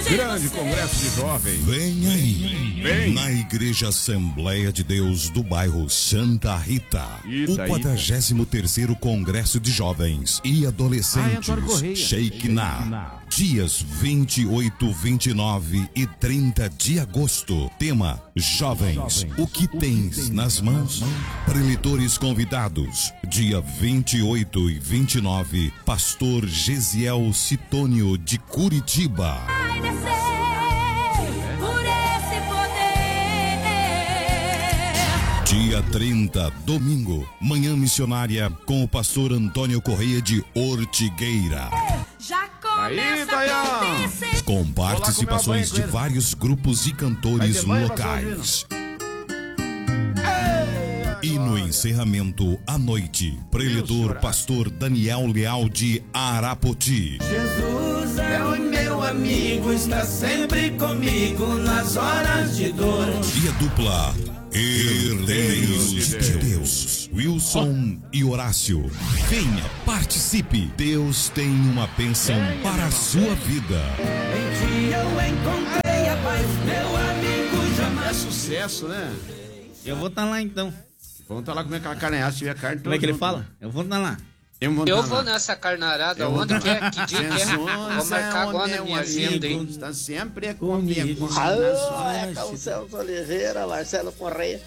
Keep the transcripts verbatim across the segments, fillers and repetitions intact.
Grande Congresso de Jovens. Vem aí. Vem. Na Igreja Assembleia de Deus do bairro Santa Rita. Ita, o quadragésimo terceiro Congresso de Jovens e Adolescentes. Ai, Shekinah. Dias vinte e oito, vinte e nove e trinta de agosto. Tema: Jovens, Jovens. O que o tens que nas mãos? mãos? Preletores convidados. Dia vinte e oito e vinte e nove. Pastor Gesiel Citônio de Curitiba. Vai descer por esse poder. Dia trinta, domingo. Manhã missionária com o pastor Antônio Correia de Ortigueira. Já Aí, começa a acontecer. Com participações de vários grupos e cantores locais. E no encerramento, à noite, preletor pastor Daniel Leal de Arapoti. Jesus é o meu amigo, está sempre comigo nas horas de dor. E a dupla Herdeiros de Deus, Wilson e Horácio. Venha, participe. Deus tem uma bênção para a sua vida. Em ti eu encontrei a paz, meu amigo jamais. É sucesso, né? Eu vou estar tá lá então. Vamos estar tá lá comer aquela carne assada, se tiver carne. Como é que ele junto. fala? Eu vou estar tá lá. Eu vou, eu tá vou lá. nessa carnarada, Eu onde vou... que é? Que dia que é? Vou marcar agora na minha agenda, hein? Está sempre comigo. Alô, é Celso Oliveira, Marcelo Correia.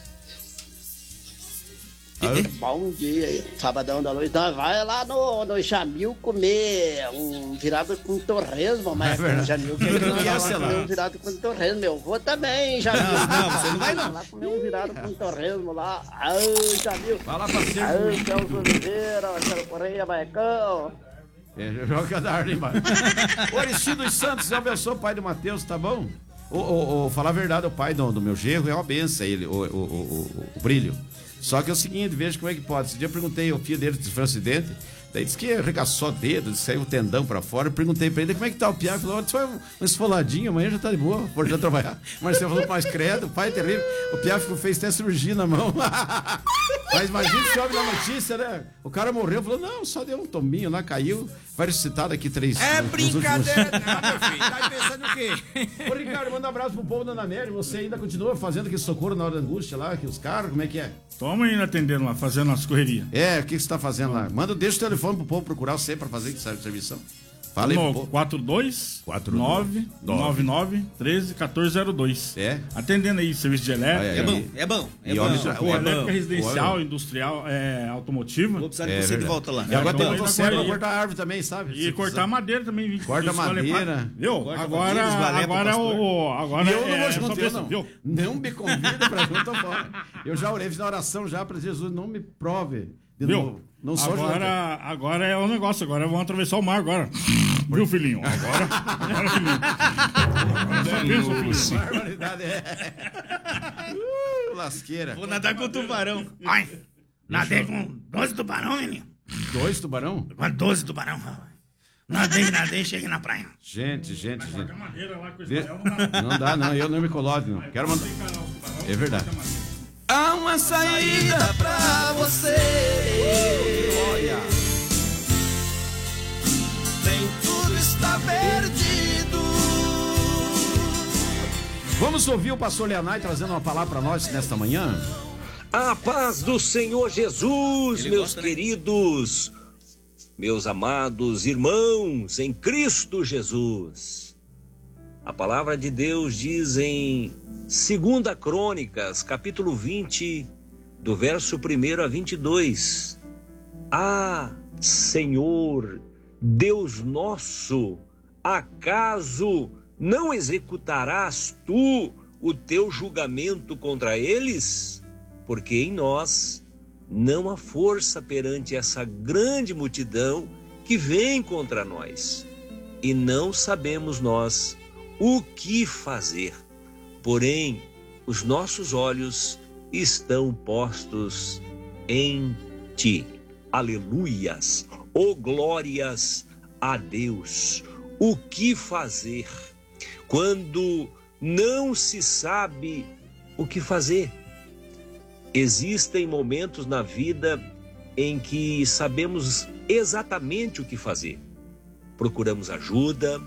Alô? Bom dia aí, sabadão da noite. Nós vai lá no, no Jamil comer um virado com torresmo, mas é no Jamil que ele não Que é, vai lá sei lá. comer um virado com torresmo. Eu vou também, Jamil. Não, não, você não vai não. Lá comer um virado com torresmo lá. Ai, Jamil. Fala pra você. Ai, Celso Oliveira, Marcelo Correia, Maicão. É, joga da árvore, mano. O Aristides Santos, abençoe o pai do Matheus, tá bom? O, o, o, falar a verdade, o pai do, do meu genro é uma benção, ele, o, o, o, o, o Brilho. Só que é o seguinte, veja como é que pode. Esse dia eu perguntei ao filho dele se foi um acidente, daí disse que arregaçou o dedo, saiu o tendão pra fora. Eu perguntei pra ele como é que tá o piá. Ele falou: foi um esfoladinho, amanhã já tá de boa, pode já trabalhar. Mas você falou: mais credo, o pai é terrível. O piá ficou, fez até cirurgia na mão. Mas imagina se ouve na notícia, né? O cara morreu, falou: não, só deu um tombinho lá, caiu, vai ressuscitar daqui três É nos brincadeira, últimos... não, meu filho. Tá pensando o quê? Ô, Ricardo, manda um abraço pro povo da Ana Média. Você ainda continua fazendo aquele socorro na hora da angústia lá, que os carros, como é que é? Toma aí atendendo lá, fazendo as correrias. É, o que, que você tá fazendo lá? Manda, deixa o telefone pro povo procurar você pra fazer esse serviço. Fala aí pro povo. quatro dois nove nove nove um três um quatro zero dois. É. Atendendo aí, serviço de elétrica. É bom, é bom. É E bom. olha, O é elétrica bom. residencial, Olha. industrial, é, automotiva. Vou precisar de É você verdade. de volta lá. E agora Então, tem aí o na serra pra correria. cortar árvore também, sabe? E Se cortar precisar. madeira também. Corta madeira. Viu? Corta Agora, madeira, esvalé pro agora pastor. o. Agora E eu não é, vou só junto, pensa, não. viu? Não me convida pra junto, tô fora. Eu já orei, fiz uma oração já pra Jesus, não me prove de Viu? novo. Não sou Agora, judeu. agora é o negócio, agora vamos atravessar o mar agora. Viu, filhinho? Agora, agora filhinho. Agora só pensa, filhinho. Barbaridade, é. Uh, lasqueira. Vou nadar com o tubarão. Ai, nadei com doze tubarão, menino. Dois tubarão? Com doze tubarão, rapaz. Nadei, nadei, cheguei na praia. Gente, gente, gente. Madeira lá com De- Israel não dá. Não dá, não. Eu não me coloco, não. Quero mandar. É verdade. Há uma saída pra você. Olha. Nem tudo está perdido. Vamos ouvir o pastor Leonai trazendo uma palavra para nós nesta manhã? A paz do Senhor Jesus, Ele meus gosta, né? queridos, meus amados irmãos em Cristo Jesus. A palavra de Deus diz em Segunda Crônicas, capítulo vinte, do verso primeiro a vinte e dois. Ah, Senhor, Deus nosso, acaso não executarás tu o teu julgamento contra eles? Porque em nós não há força perante essa grande multidão que vem contra nós, e não sabemos nós o que fazer. Porém, os nossos olhos estão postos em ti. Aleluias! Oh, glórias a Deus! O que fazer quando não se sabe o que fazer? Existem momentos na vida em que sabemos exatamente o que fazer. Procuramos ajuda,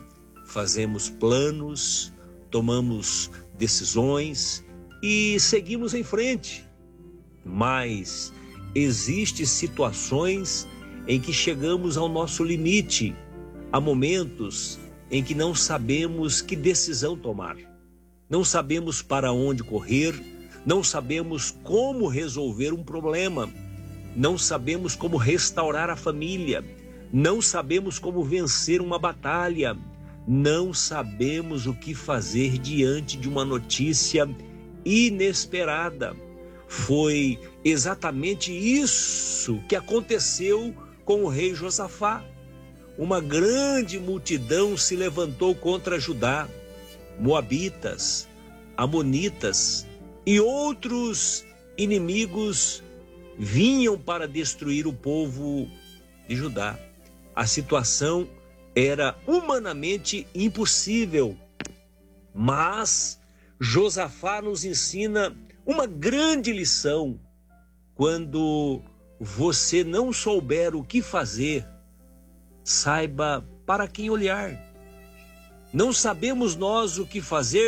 fazemos planos, tomamos decisões e seguimos em frente. Mas existem situações em que chegamos ao nosso limite. Há momentos em que não sabemos que decisão tomar. Não sabemos para onde correr, não sabemos como resolver um problema, não sabemos como restaurar a família, não sabemos como vencer uma batalha, não sabemos o que fazer diante de uma notícia inesperada. Foi exatamente isso que aconteceu com o rei Josafá. Uma grande multidão se levantou contra Judá. Moabitas, amonitas e outros inimigos vinham para destruir o povo de Judá. A situação era humanamente impossível, mas Josafá nos ensina uma grande lição. Quando você não souber o que fazer, saiba para quem olhar. Não sabemos nós o que fazer